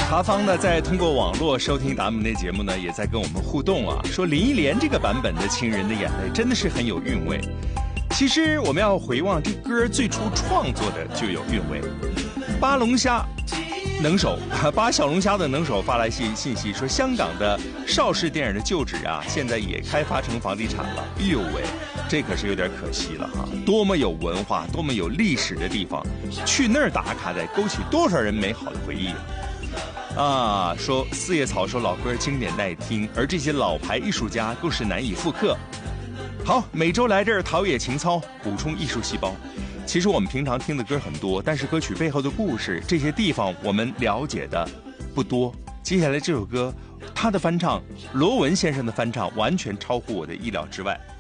茶芳呢，在通过网络收听咱们的节目呢，也在跟我们互动啊，说林忆莲这个版本的《情人的眼泪》真的是很有韵味。其实我们要回望这歌最初创作的就有韵味。八小龙虾的能手发来信息说，香港的邵氏电影的旧址啊，现在也开发成房地产了。哎呦喂，这可是有点可惜了哈！多么有文化、多么有历史的地方，去那儿打卡得勾起多少人美好的回忆啊！说四叶草说老歌经典耐听，而这些老牌艺术家更是难以复刻。好，每周来这儿陶冶情操，补充艺术细胞。其实我们平常听的歌很多，但是歌曲背后的故事，这些地方我们了解的不多。接下来这首歌，他的翻唱，罗文先生的翻唱，完全超乎我的意料之外。